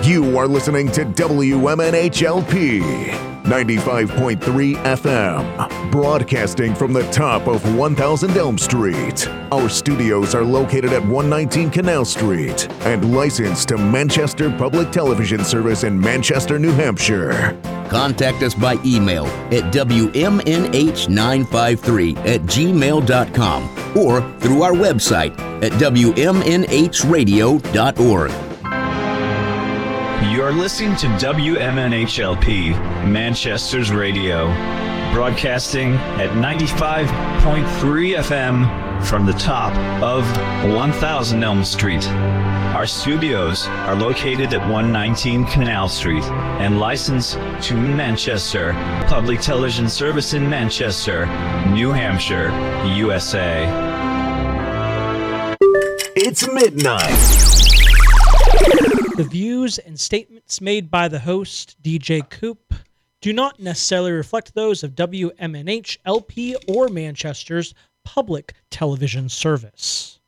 You are listening to WMNHLP 95.3 FM, broadcasting from the top of 1000 Elm Street. Our studios are located at 119 Canal Street and licensed to Manchester Public Television Service in Manchester, New Hampshire. Contact us by email at WMNH953@gmail.com or through our website at WMNHradio.org. You're listening to WMNHLP, Manchester's radio, broadcasting at 95.3 FM from the top of 1000 Elm Street. Our studios are located at 119 Canal Street and licensed to Manchester Public Television Service in Manchester, New Hampshire, USA. It's midnight. The views and statements made by the host, DJ Coop, do not necessarily reflect those of WMNH, LP, or Manchester's Public Television Service.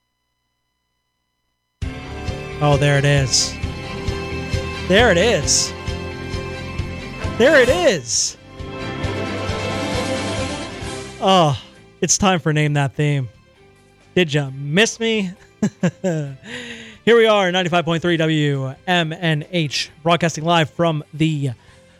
Oh, there it is. There it is. There it is. Oh, it's time for Name That Theme. Did you miss me? Here we are, 95.3 WMNH, broadcasting live from the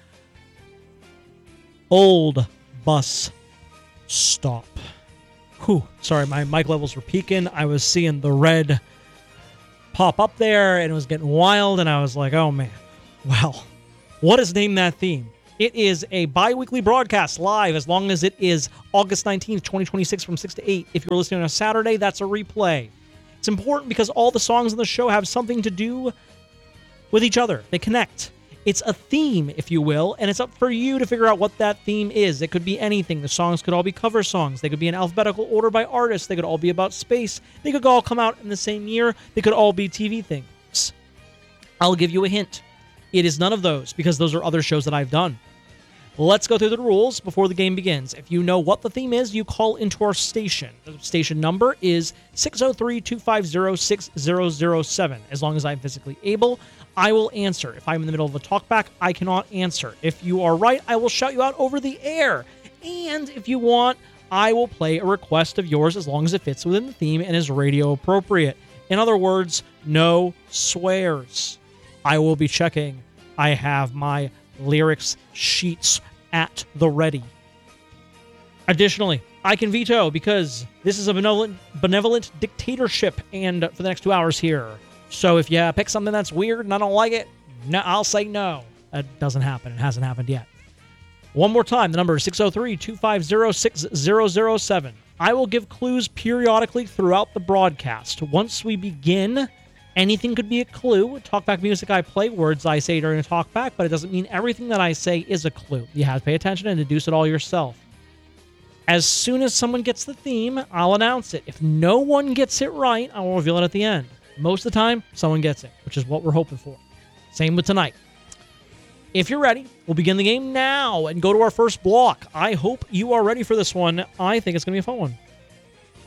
old bus stop. Whew, sorry, my mic levels were peaking. I was seeing the red pop up there, and it was getting wild, and I was like, oh man. Well, what is Name That Theme? It is a bi-weekly broadcast live as long as it is August 19th, 2026 from 6 to 8. If you're listening on a Saturday, that's a replay. It's important because all the songs on the show have something to do with each other. They connect. It's a theme, if you will, and it's up for you to figure out what that theme is. It could be anything. The songs could all be cover songs. They could be in alphabetical order by artist. They could all be about space. They could all come out in the same year. They could all be TV things. I'll give you a hint. It is none of those because those are other shows that I've done. Let's go through the rules before the game begins. If you know what the theme is, you call into our station. The station number is 603-250-6007. As long as I'm physically able, I will answer. If I'm in the middle of a talkback, I cannot answer. If you are right, I will shout you out over the air. And if you want, I will play a request of yours as long as it fits within the theme and is radio appropriate. In other words, no swears. I will be checking. I have my lyrics sheets at the ready. Additionally, I can veto because this is a benevolent dictatorship and for the next 2 hours here. So if you pick something that's weird and I don't like it, no, I'll say no. That doesn't happen. It hasn't happened yet. One more time, the number is 603-250-6007. I will give clues periodically throughout the broadcast. Once we begin, anything could be a clue. Talkback music I play, words I say during a talkback, but it doesn't mean everything that I say is a clue. You have to pay attention and deduce it all yourself. As soon as someone gets the theme, I'll announce it. If no one gets it right, I will reveal it at the end. Most of the time, someone gets it, which is what we're hoping for. Same with tonight. If you're ready, we'll begin the game now and go to our first block. I hope you are ready for this one. I think it's going to be a fun one.